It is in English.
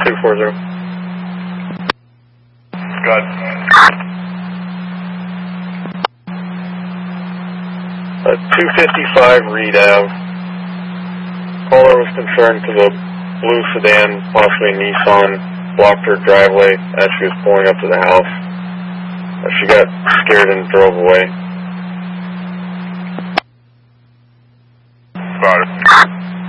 240. Good. 255 Reed Ave. Caller was concerned to the blue sedan, possibly Nissan, blocked her driveway as she was pulling up to the house. She got scared and drove away. Got it.